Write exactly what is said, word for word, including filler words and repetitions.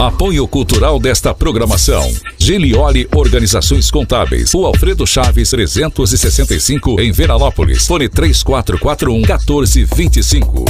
Apoio cultural desta programação: Gilioli Organizações Contábeis, o Alfredo Chaves trezentos e sessenta e cinco, em Veranópolis. Fone três quatro quatro um, um quatro dois cinco.